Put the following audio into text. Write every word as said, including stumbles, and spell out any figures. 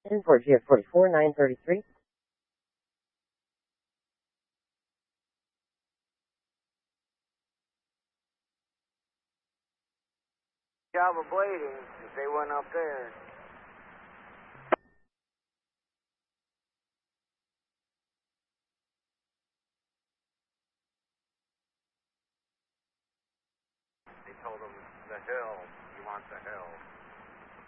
Import G F forty-four nine thirty-three. Job of blading if they went up there. They told him the hill. He wants the hill.